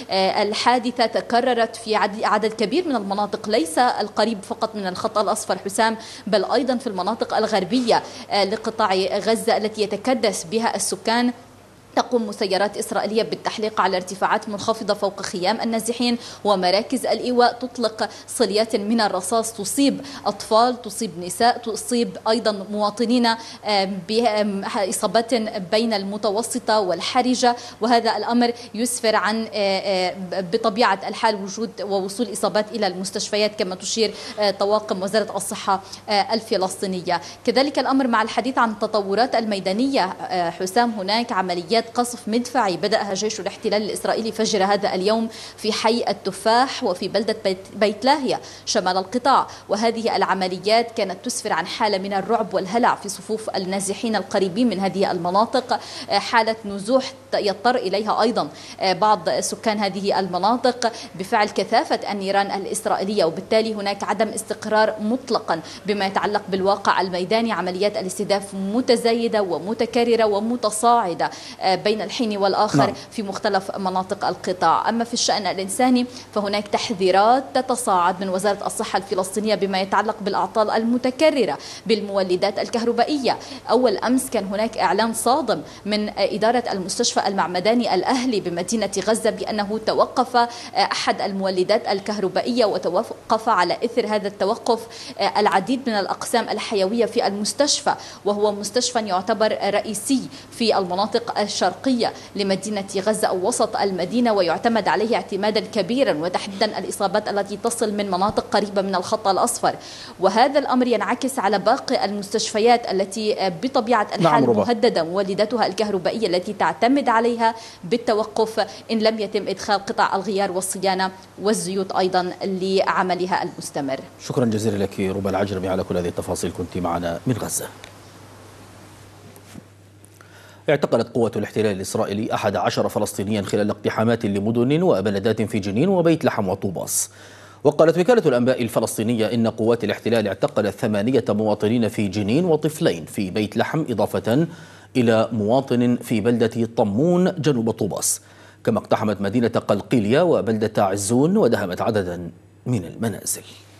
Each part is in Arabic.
الحادثة تكررت في عدد كبير من المناطق، ليس القريب فقط من الخط الأصفر حسام، بل أيضا في المناطق الغربية لقطاع غزة التي يتكدس بها السكان. تقوم مسيرات إسرائيلية بالتحليق على ارتفاعات منخفضة فوق خيام النازحين ومراكز الإيواء، تطلق صليات من الرصاص تصيب أطفال، تصيب نساء، تصيب أيضا مواطنين بإصابات بين المتوسطة والحرجة. وهذا الأمر يسفر عن بطبيعة الحال وجود ووصول إصابات إلى المستشفيات كما تشير طواقم وزارة الصحة الفلسطينية. كذلك الأمر مع الحديث عن التطورات الميدانية حسام، هناك عمليات قصف مدفعي بدأها جيش الاحتلال الإسرائيلي فجر هذا اليوم في حي التفاح وفي بلدة بيت لاهيا شمال القطاع، وهذه العمليات كانت تسفر عن حالة من الرعب والهلع في صفوف النازحين القريبين من هذه المناطق، حالة نزوح يضطر إليها أيضا بعض سكان هذه المناطق بفعل كثافة النيران الإسرائيلية، وبالتالي هناك عدم استقرار مطلقا بما يتعلق بالواقع الميداني. عمليات الاستهداف متزايدة ومتكررة ومتصاعدة بين الحين والآخر في مختلف مناطق القطاع. أما في الشأن الإنساني فهناك تحذيرات تتصاعد من وزارة الصحة الفلسطينية بما يتعلق بالأعطال المتكررة بالمولدات الكهربائية. أول أمس كان هناك إعلان صادم من إدارة المستشفى المعمداني الأهلي بمدينة غزة بأنه توقف أحد المولدات الكهربائية، وتوقف على إثر هذا التوقف العديد من الأقسام الحيوية في المستشفى، وهو مستشفى يعتبر رئيسي في المناطق الشرقية لمدينة غزة أو وسط المدينة، ويعتمد عليه اعتمادا كبيرا، وتحديدا الإصابات التي تصل من مناطق قريبة من الخط الأصفر. وهذا الأمر ينعكس على باقي المستشفيات التي بطبيعة الحال مهددة مولداتها الكهربائية التي تعتمد عليها بالتوقف إن لم يتم إدخال قطع الغيار والصيانة والزيوت أيضا لعملها المستمر. شكرا جزيلا لك ربى العجرمي على كل هذه التفاصيل، كنت معنا من غزة. اعتقلت قوات الاحتلال الإسرائيلي 11 فلسطينيا خلال اقتحامات لمدن وبلدات في جنين وبيت لحم وطوباس. وقالت وكالة الأنباء الفلسطينية إن قوات الاحتلال اعتقلت 8 مواطنين في جنين وطفلين في بيت لحم، إضافة إلى مواطن في بلدة طمون جنوب طوباس. كما اقتحمت مدينة قلقيلية وبلدة عزون ودهمت عددا من المنازل.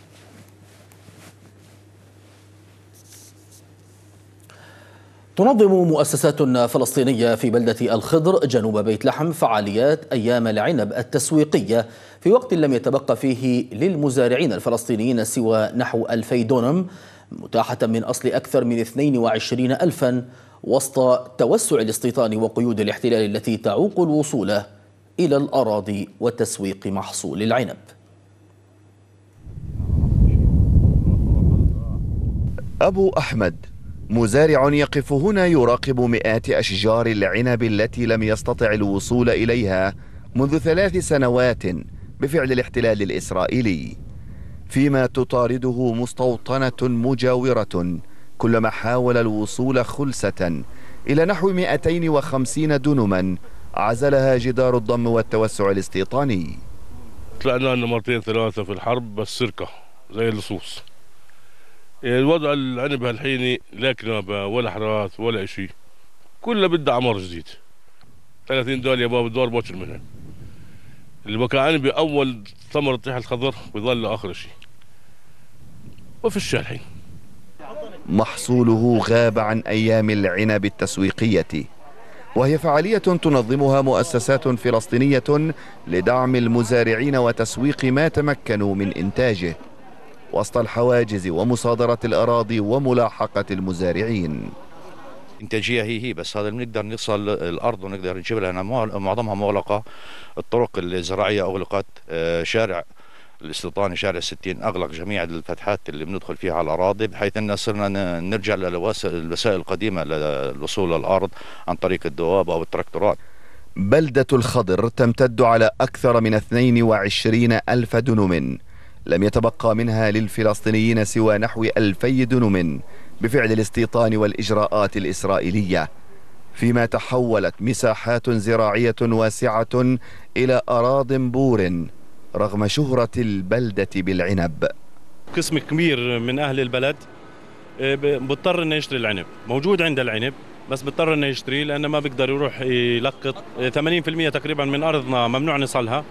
تنظم مؤسسات فلسطينية في بلدة الخضر جنوب بيت لحم فعاليات أيام العنب التسويقية في وقت لم يتبقى فيه للمزارعين الفلسطينيين سوى نحو 2000 دونم، متاحة من أصل أكثر من 22,000 وسط توسع الاستيطان وقيود الاحتلال التي تعوق الوصول إلى الأراضي وتسويق محصول العنب. أبو أحمد مزارع يقف هنا يراقب مئات أشجار العنب التي لم يستطع الوصول إليها منذ 3 سنوات بفعل الاحتلال الإسرائيلي، فيما تطارده مستوطنة مجاورة كلما حاول الوصول خلسة إلى نحو 250 دنما عزلها جدار الضم والتوسع الاستيطاني. طلعنا لنا مرتين 3 في الحرب بس سرقة زي اللصوص. الوضع العنب هالحين لا كنابة ولا حراث ولا شيء، كله بده عمر جديد. 30 دول يا بابا الدور بوشر منها. اللي بكى عنبي أول ثمرة تحت الخضر ويظل آخر شيء. وفي الحين محصوله غاب عن أيام العنب التسويقية، وهي فعالية تنظمها مؤسسات فلسطينية لدعم المزارعين وتسويق ما تمكنوا من إنتاجه وسط الحواجز ومصادرة الأراضي وملاحقة المزارعين. إنتاجية هي بس هذا بنقدر نوصل الأرض ونقدر نجيب لها، معظمها مغلقة، الطرق الزراعية أغلقت، شارع الاستيطاني شارع 60 أغلق جميع الفتحات اللي بندخل فيها على الأراضي، بحيث أن صرنا نرجع للوسائل القديمة للوصول للأرض عن طريق الدواب أو التراكتورات. بلدة الخضر تمتد على أكثر من 22,000 دنم، لم يتبقى منها للفلسطينيين سوى نحو 2000 دنم بفعل الاستيطان والإجراءات الإسرائيلية، فيما تحولت مساحات زراعية واسعة إلى أراضٍ بور رغم شهرة البلدة بالعنب. قسم كبير من أهل البلد بضطر انه يشتري العنب، موجود عند العنب بس بضطر انه يشتري لأنه ما بيقدر يروح يلقط. 80% تقريبا من أرضنا ممنوع نصلها،